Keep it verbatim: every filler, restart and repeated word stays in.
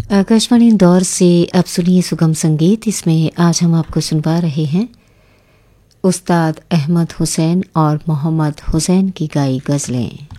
आकाशवाणी इंदौर से अब सुनिए सुगम संगीत। इसमें आज हम आपको सुनवा रहे हैं उस्ताद अहमद हुसैन और मोहम्मद हुसैन की गाई गज़लें।